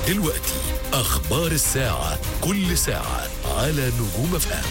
دلوقتي أخبار الساعة، كل ساعة على نجوم FM.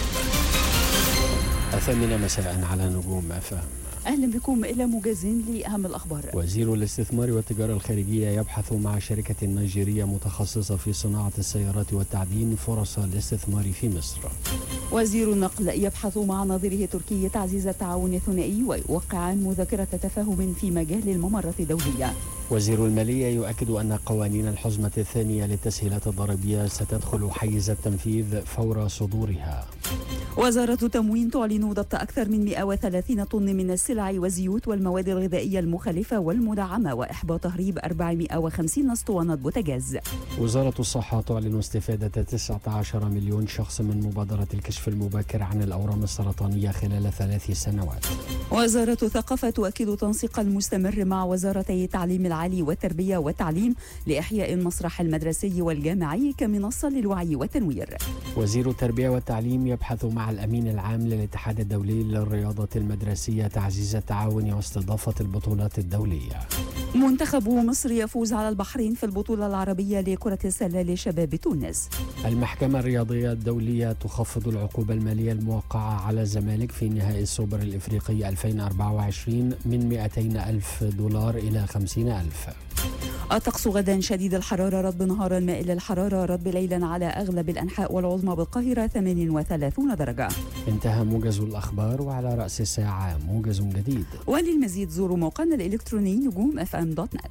8 مساء على نجوم FM. أهلا بكم إلى موجز لأهم الأخبار. وزير الاستثمار والتجارة الخارجية يبحث مع شركة نيجيرية متخصصة في صناعة السيارات والتعدين فرص الاستثمار في مصر. وزير النقل يبحث مع نظيره التركي تعزيز التعاون الثنائي ويوقعان مذكرة تفاهم في مجال الممرات الدولية. وزير المالية يؤكد أن قوانين الحزمة الثانية للتسهيلات الضريبية ستدخل حيز التنفيذ فور صدورها. وزارة التموين تعلن ضبط أكثر من 130 طن من السلع والزيوت والمواد الغذائية المخلفة والمدعمة وإحباط تهريب 450 اسطوانة بوتاجاز. وزارة الصحة تعلن استفادة 19 مليون شخص من مبادرة الكشف المبكر عن الأورام السرطانية خلال 3 سنوات. وزارة الثقافة تؤكد تنسيق المستمر مع وزارتي التعليم العالي والتربية والتعليم لإحياء المسرح المدرسي والجامعي كمنصة للوعي والتنوير. وزير التربية والتعليم يبحث مع الأمين العام للاتحاد الدولي للرياضة المدرسية تعزيز التعاون واستضافة البطولات الدولية. منتخب مصر يفوز على البحرين في البطولة العربية لكرة السلة لشباب تونس. المحكمة الرياضية الدولية تخفض العقوبة المالية الموقعة على الزمالك في نهائي السوبر الإفريقي 2024 من $200,000 إلى $50,000. الطقس غدا شديد الحرارة، رطب نهارا مائل الحرارة، رطب ليلا على أغلب الأنحاء والعظمى بالقاهرة 38 درجة. انتهى موجز الأخبار، وعلى رأس الساعة موجز جديد. وللمزيد زوروا موقعنا الإلكتروني نجوم.fm.net.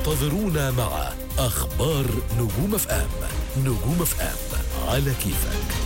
انتظرونا مع أخبار نجوم FM. نجوم FM على كيفك.